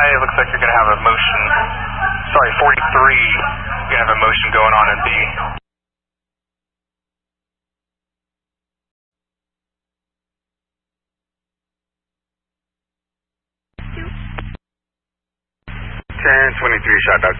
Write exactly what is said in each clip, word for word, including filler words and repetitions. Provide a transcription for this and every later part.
it looks like you're going to have a motion. Sorry, forty-three. You're going to have a motion going on in B. ten twenty-three, shot dog.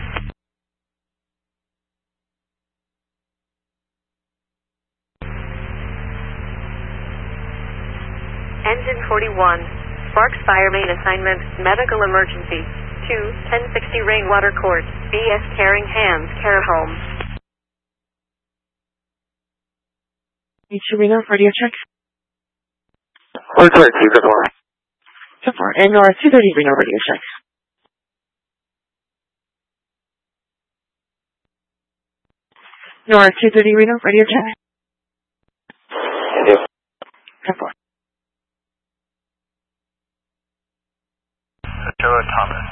Engine forty-one, Sparks Fire Main Assignment, Medical Emergency, two, ten sixty Rainwater Court, B S Caring Hands, Care Home. Need to Reno, radio check. four twenty-two, good morning. ten four, and Nora two thirty Reno, radio check. Nora two thirty Reno, radio check. Yes. ten four. Joe Thomas.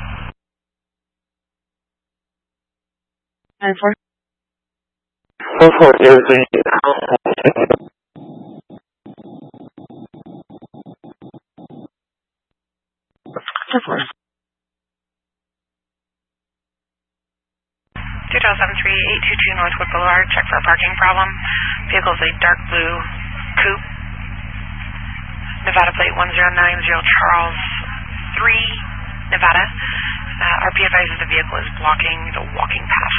nine four. four four zero three. ten four. two zero seven three, eight two two Northwood Boulevard, check for a parking problem. Vehicle is a dark blue coupe. Nevada plate one zero nine zero Charles three, Nevada. Uh, R P advises the vehicle is blocking the walking path.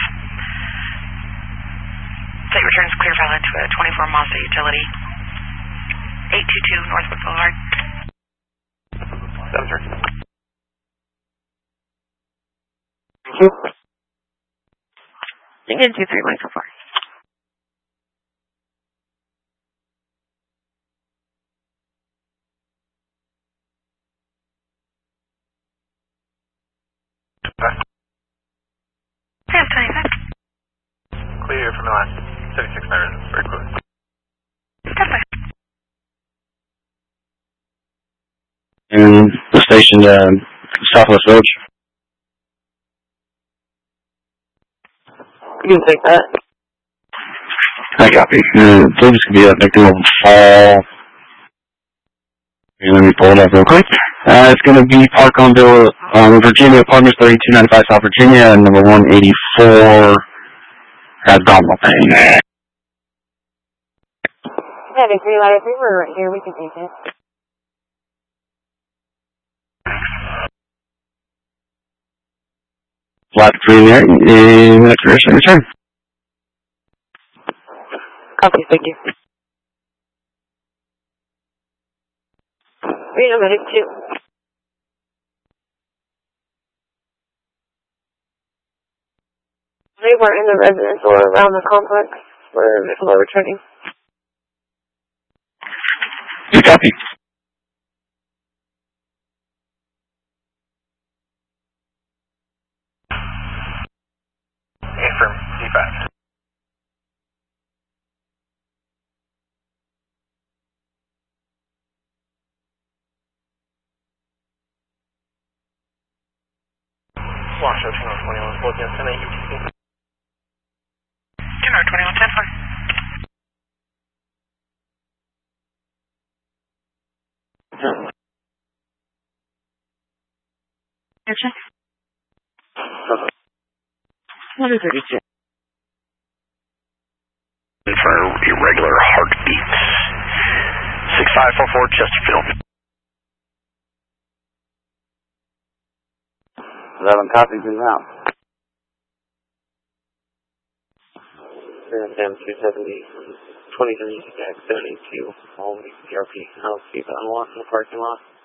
Site returns clear valid to a twenty-four Mazda utility. eight two two Northwood Boulevard. seven three. Thank you. Again, two three one so far. ten twenty-six. Clear from the last seventy-six meters, very close. Definitely. And the station, uh, Southwest Village. You can take that. I copy. Uh, please could be a victim of fall. Okay, let me pull it up real quick. Uh, it's going to be Park on Bill, um, Virginia, Apartments thirty-two ninety-five South Virginia, and number one eighty-four abdominal pain. Heavy three, ladder three, we're right here, we can take it. Flat three in there, and next direction, return. Copy, thank you. Reno medic two. They were in the residence or around the complex where we're returning. You copy. Affirm, defense. Washoe, Channel twenty-one, fourteen ten eight U T C. Channel twenty-one ten four. Air check. one thirty-two. For irregular heartbeats. six five four four Chesterfield. eleven copies in route. M two seventy, twenty-three, seventy-two, all the C R P. I'll see the unlock in the parking lot.